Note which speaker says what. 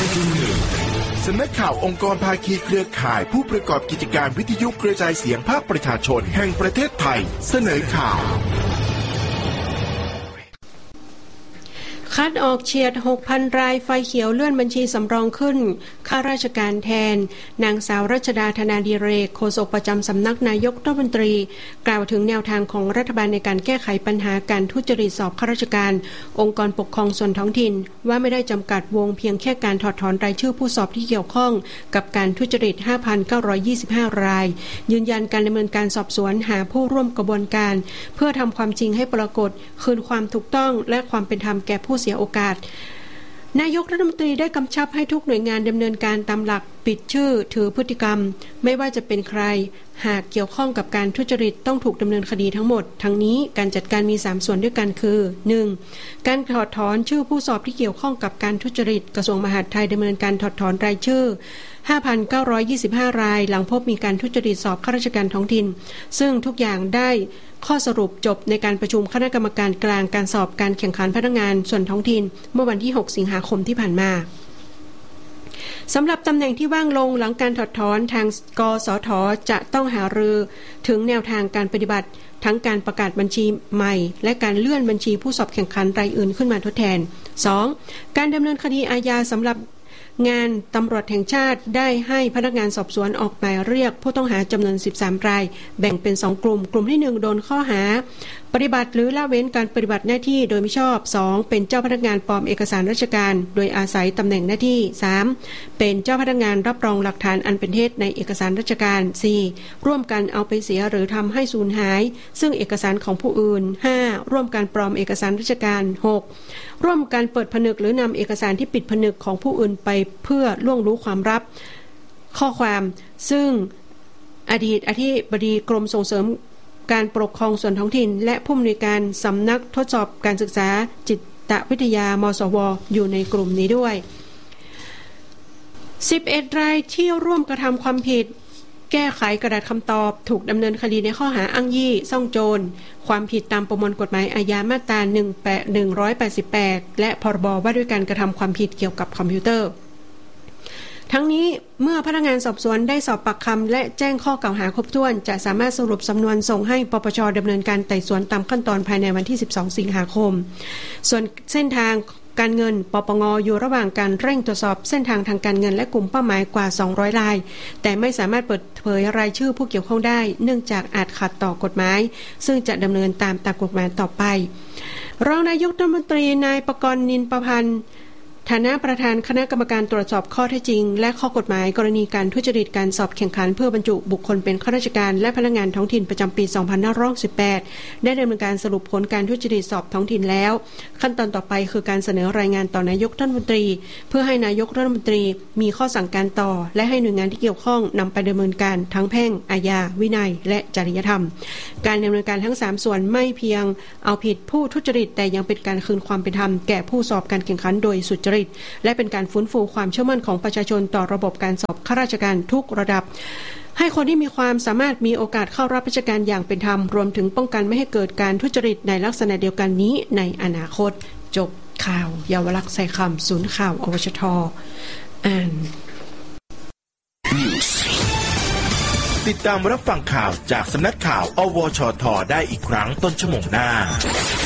Speaker 1: สำนักข่าวองค์กรภาคีเครือข่ายผู้ประกอบกิจการวิทยุกระจายเสียงภาคประชาชนแห่งประเทศไทยเสนอข่าว
Speaker 2: คัดออกเฉียด 6,000 รายไฟเขียวเลื่อนบัญชีสำรองขึ้นข้าราชการแทนนางสาวรัชดาธนาดิเรกโฆษกประจำสำนักนายกรัฐมนตรีกล่าวถึงแนวทางของรัฐบาลในการแก้ไขปัญหาการทุจริตสอบข้าราชการองค์กรปกครองส่วนท้องถิ่นว่าไม่ได้จำกัดวงเพียงแค่การถอดถอนรายชื่อผู้สอบที่เกี่ยวข้องกับการทุจริต 5,925 รายยืนยันการดำเนินการสอบสวนหาผู้ร่วมกระบวนการเพื่อทำความจริงให้ปรากฏคืนความถูกต้องและความเป็นธรรมแก่ผู้เสียโอกาสนายกรัฐมนตรีได้กำชับให้ทุกหน่วยงานดำเนินการตามหลักปิดชื่อถือพฤติกรรมไม่ว่าจะเป็นใครหากเกี่ยวข้องกับการทุจริตต้องถูกดำเนินคดีทั้งหมดทั้งนี้การจัดการมี3ส่วนด้วยกันคือ 1. การถอดถอนชื่อผู้สอบที่เกี่ยวข้องกับการทุจริตกระทรวงมหาดไทยดำเนินการถอดถอนรายชื่อ 5,925 รายหลังพบมีการทุจริตสอบข้าราชการท้องถิ่นซึ่งทุกอย่างได้ข้อสรุปจบในการประชุมคณะกรรมการกลางการสอบการแข่งขันพนักงานส่วนท้องถิ่นเมื่อวันที่ 6 สิงหาคมที่ผ่านมาสำหรับตำแหน่งที่ว่างลงหลังการถอดถอนทางกสทจะต้องหารือถึงแนวทางการปฏิบัติทั้งการประกาศบัญชีใหม่และการเลื่อนบัญชีผู้สอบแข่งขันรายอื่นขึ้นมาทดแทน 2. การดำเนินคดีอาญาสำหรับงานตำรวจแห่งชาติได้ให้พนักงานสอบสวนออกหมายเรียกผู้ต้องหาจำนวน13รายแบ่งเป็น2กลุ่มที่1โดนข้อหาปฏิบัติหรือละเว้นการปฏิบัติหน้าที่โดยมิชอบ 2. เป็นเจ้าพนักงานปลอมเอกสารราชการโดยอาศัยตำแหน่งหน้าที่ 3. เป็นเจ้าพนักงานรับรองหลักฐานอันเป็นเท็จในเอกสารราชการ 4. ร่วมกันเอาไปเสียหรือทำให้สูญหายซึ่งเอกสารของผู้อื่น 5. ร่วมกันปลอมเอกสารราชการ 6. ร่วมกันเปิดผนึกหรือนำเอกสารที่ปิดผนึกของผู้อื่นไปเพื่อล่วงรู้ความลับข้อความซึ่งอดีตอธิบดีกรมส่งเสริมการปกครองส่วนท้องถิ่นและผู้อำนวยการสำนักทดสอบการศึกษาจิตวิทยามสว.อยู่ในกลุ่มนี้ด้วย11รายที่ร่วมกระทำความผิดแก้ไขกระดาษคำตอบถูกดำเนินคดีในข้อหาอ้างยี่ซ่องโจรความผิดตามประมวลกฎหมายอาญามาตรา188และพรบว่าด้วยการกระทำความผิดเกี่ยวกับคอมพิวเตอร์ทั้งนี้เมื่อพนักงานสอบสวนได้สอบปากคำและแจ้งข้อกล่าวหาครบถ้วนจะสามารถสรุปสำนวนส่งให้ปปช.ดำเนินการไต่สวนตามขั้นตอนภายในวันที่12สิงหาคมส่วนเส้นทางการเงินปปง.อยู่ระหว่างการเร่งตรวจสอบเส้นทางทางการเงินและกลุ่มเป้าหมายกว่า200รายแต่ไม่สามารถเปิดเผยรายชื่อผู้เกี่ยวข้องได้เนื่องจากอาจขัดต่อกฎหมายซึ่งจะดำเนินตามกฎหมายต่อไปรองนายกรัฐมนตรีนายปกรณ์นินประพันธ์ฐานะประธานคณะกรรมการตรวจสอบข้อเท็จจริงและข้อกฎหมายกรณีการทุจริตการสอบแข่งขันเพื่อบรรจุบุคคลเป็นข้าราชการและพนักงานท้องถิ่นประจำปี 2518 ได้ดำเนินการสรุปผลการทุจริตสอบท้องถิ่นแล้วขั้นตอนต่อไปคือการเสนอรายงานต่อนายกรัฐมนตรีเพื่อให้นายกรัฐมนตรีมีข้อสั่งการต่อและให้หน่วยงานที่เกี่ยวข้องนำไปดำเนินการทั้งแพ่งอาญาวินัยและจริยธรรมการดำเนินการทั้ง3ส่วนไม่เพียงเอาผิดผู้ทุจริตแต่ยังเป็นการคืนความเป็นธรรมแก่ผู้สอบการแข่งขันโดยสุจริตและเป็นการฟื้นฟูความเชื่อมั่นของประชาชนต่อระบบการสอบข้าราชการทุกระดับให้คนที่มีความสามารถมีโอกาสเข้ารับราชการอย่างเป็นธรรมรวมถึงป้องกันไม่ให้เกิดการทุจริตในลักษณะเดียวกันนี้ในอนาคตจบข่าวเยาวลักษณ์ใส่คำศูนย์ข่าวอวชท.อ่าน
Speaker 1: ติดตามรับฟังข่าวจากสำนักข่าวอวชท.ได้อีกครั้งต้นชั่วโมงหน้า